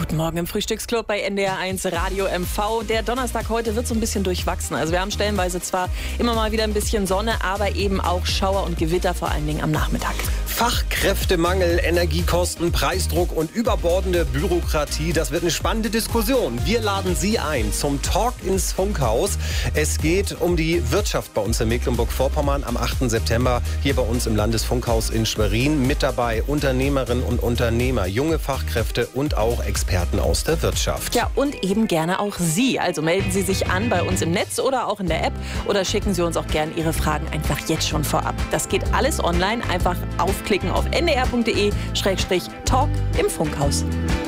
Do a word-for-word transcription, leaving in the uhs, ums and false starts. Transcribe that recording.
Guten Morgen im Frühstücksclub bei N D R eins Radio M V. Der Donnerstag heute wird so ein bisschen durchwachsen. Also wir haben stellenweise zwar immer mal wieder ein bisschen Sonne, aber eben auch Schauer und Gewitter, vor allen Dingen am Nachmittag. Fachkräftemangel, Energiekosten, Preisdruck und überbordende Bürokratie, das wird eine spannende Diskussion. Wir laden Sie ein zum Talk ins Funkhaus. Es geht um die Wirtschaft bei uns in Mecklenburg-Vorpommern am achten September hier bei uns im Landesfunkhaus in Schwerin. Mit dabei Unternehmerinnen und Unternehmer, junge Fachkräfte und auch Experten aus der Wirtschaft. Ja, und eben gerne auch Sie. Also melden Sie sich an bei uns im Netz oder auch in der App oder schicken Sie uns auch gerne Ihre Fragen einfach jetzt schon vorab. Das geht alles online. Einfach aufklicken auf n d r punkt d e slash talk im Funkhaus.